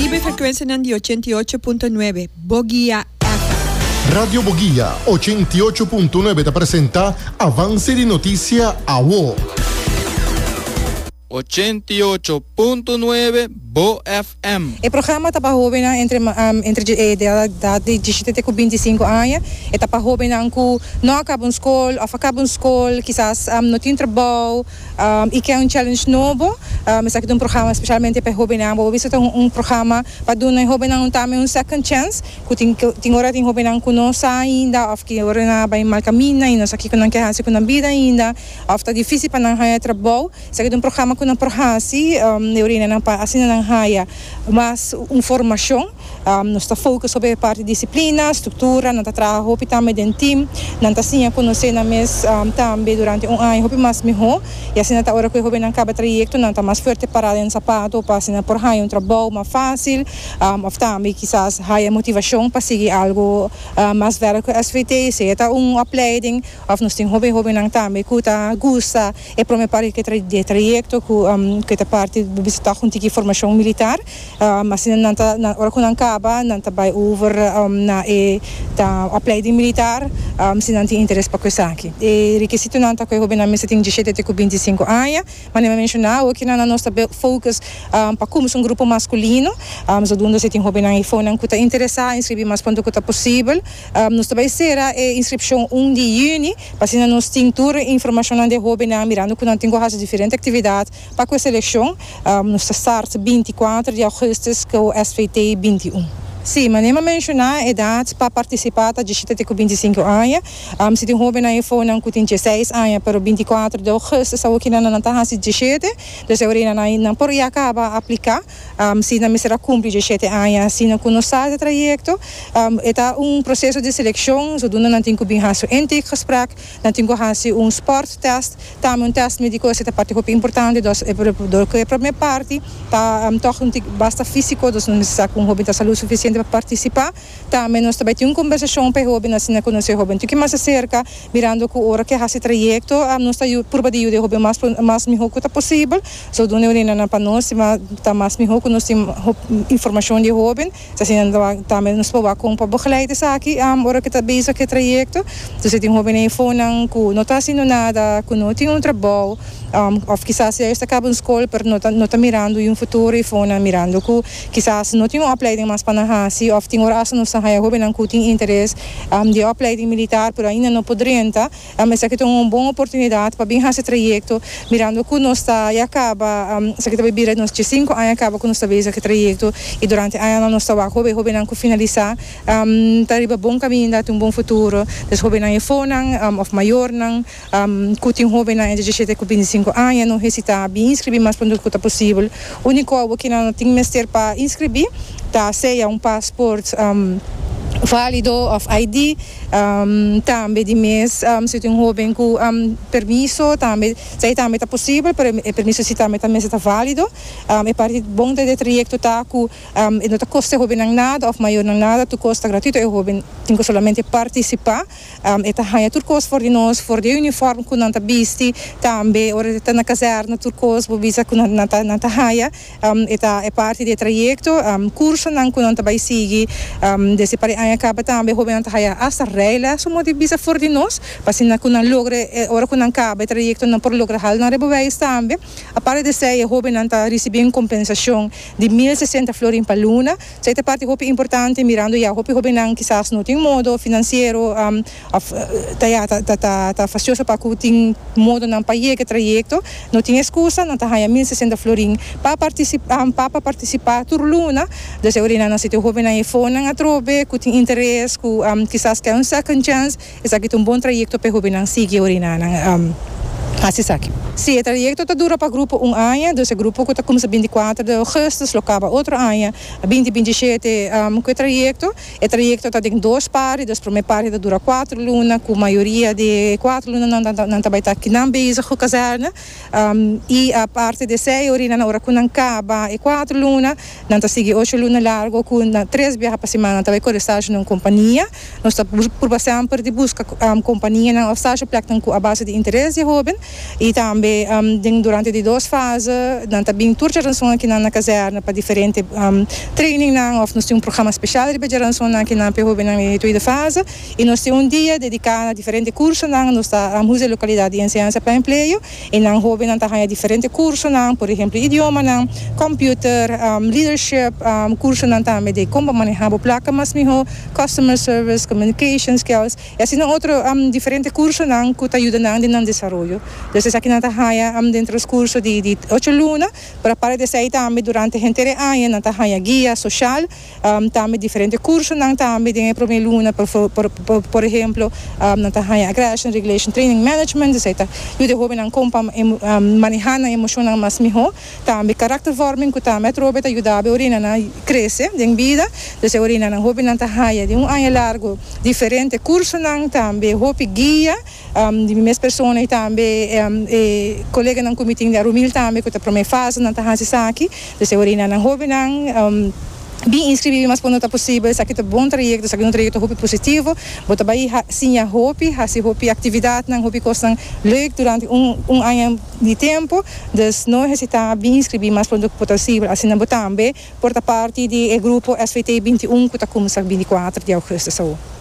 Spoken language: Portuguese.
Sube frequenza di 88.9 Bogia FM. Radio Bogia 88.9 te presenta Avance di Notizia a UO. 88.9 Bo FM. O programa está para jovem entre de 17 com 25 anos. E está para jovem que não acabam escola, ou acabam escola, quizás não tem trabalho, e quer challenge novo. Mas aqui tem programa especialmente para jovem. Vamos ver programa para dar jovem também second chance. Que tem hora tem jovem que não sai ainda, ou que hora não vai mal caminho ainda, só que não quer fazer com a vida ainda, ou está difícil para não ter trabalho. Isso aqui tem programa que não prohasi neurina não pa assim não haya mas informação nós está foco sobre a parte de disciplina estrutura não está trabalho também dentro team não está assim a conhecer na mês também durante ano hope mais melhor e assim está hora que hope não acaba trajeto não está mais forte para em sapato para assim por haya trabalho mais fácil of também quizás haya motivação para seguir algo mais velho que SVT se está opleiding of nós tem hope não também que tá gosta e para me parece que trajeto que é parte de visitar com formação militar, mas não está na hora que não acaba, não está vai over na opleiding militar, se não tem interesse para coisa aqui. E requisito não está que eu na mesa tem 17 com 25 anos, mas não mencionar o que na nossa focus para como um grupo masculino, mas onde se tem hobby na iPhone que está interessado inscrever mais quanto que está possível, nós também será inscrição 1 de junho, para se nós tem toda informação de hobby na mirando que não tem coisas diferentes atividades para com a seleção, no start 24 de agosto com o SVT 21. Sim, mas nem mencionar a idade para participar de 17 com 25 anos. Se tem jovem na iPhone que tem 16 anos, para 24 de agosto, só que não está a 17, então não pode acabar aplicar. Se não será cumprir 17 anos, se não conhecer o trajeto, é processo de seleção, so não tem que vir a um intakegesprek, não tem que fazer sporttest, também teste médico, é a parte importante, para a primeira parte, toch basta físico, então não precisa com jovem da saúde suficiente para participar. Também nós também temos uma conversação para jovem, assim não conhecer jovem, tu que mais acerca, mirando que hora que esse trajeto, nós está por baixo de jovem mais melhor que possível, so do neurina na para nós, mas está mais melhor que nós temos informação de jovem, assim também nós podemos com para begeleiden aqui, hora que está bezig que trajeto, então se tem jovem na iPhone que não está fazendo nada, que não tem trabalho, ou quizás se está acabando escola, mas não está mirando um futuro iPhone, mirando que quizás não tem uma opleiding mais para nós, ou tem hora não está aí jovem que tem interesse de opleiding militar, mas ainda não poderia entrar, mas aqui tem uma boa oportunidade para vir esse trajeto, mirando que nós está e acaba, se aqui também vira nós de 5 anos acaba que nós está vendo esse trajeto e durante ano nós está jovem que finalizar, está riba bom caminho, tem bom futuro, então jovem na iPhone, ou maior não, que tem jovem na de 17 com 25 anos, não hesita bem inscrever mais quando que possível, o único que não tem mestre para inscrever, tá seja passaporte válido of ID, também de mês, se tem jovem com permisso, também está possível, mas permisso se também está válido, é parte bom de trajeto tá que não está custa jovem nada, ou maior nada, tu custa gratuito, e jovem tem que somente participar, está há tudo custa for de nós, for de uniforme que não está visto, também ora está na caserna tudo custa, visa que não está há, é parte de trajeto, curso não que não está vai seguir, desse para acaba também jovem não está essa regra, somos de visa for de nós, para se não logre, ora que não acaba, o trajeto não pode lograr na rebuveis também, a parte de ser jovem não está recebendo compensação de 1.060 florins para luna, se é parte jovem importante mirando já jovem não quizás não tem modo financeiro, tá fácil para que tem modo não pagar o trajeto, não tem excusa, não está a 1.060 florins para participar tur luna, da se orina não se tem jovem na iPhone não atrobe, que tem interesse, que quizás quer second chance, esse aqui é bom trajeto para jovem não seguir orina assim aqui. Sim, o trajeto dura para o grupo ano, então o grupo que começa 24 de agosto, acaba outro ano, 2027, o trajeto tem 2 pares, a primeira parte dura 4 lunas, com a maioria de 4 lunas não está aqui na base com a caserna, e a parte de 6 horas, na hora que não acaba, é 4 lunas, não está seguindo 8 lunas largo, com 3 viagens por semana, está com estágio na companhia, nós estamos por sempre de busca companhia na estágio, com a base de interesse de jovem, e também durante de 2 fases, nós também turnos aqui na caserna para diferente training, ou nós temos programa especial de turnos aqui na primeira fase, e nós temos dia dedicado a diferentes cursos, nós estamos na localidade de enseñanza para emprego, e nós temos diferentes cursos, por exemplo, idioma, computer, leadership, cursos também de como manejar a placa, mas melhor, customer service, communication skills, e assim outros diferentes cursos que ajudam no desenvolvimento. Então, aqui nós temos dentro dos cursos de 8 lunas, para de sair também durante a inteira ano, nós temos guia social, também diferentes cursos, também de primeira luna, por exemplo, nós temos aggression, regulation, training, management, etc. Ajuda jovem como manejar a emoção mais melhor, também character forming, que também ajuda a orina a crescer em vida, então orina a jovem temos de ano largo diferentes cursos, também jovem guia, de minhas pessoas também colega no comitê de Arumil também, que está para fase, não está aqui, então orina a jovem bem inscrever mais quando está possível, isso aqui é bom trajecto, isso aqui é um trajecto positivo, bota aí sim a hopi, atividade, não hopi costa leuk durante ano de tempo, então não necessita bem inscrever mais quando possível, assim não também, por parte do grupo SVT 21 que está começando 24 de agosto.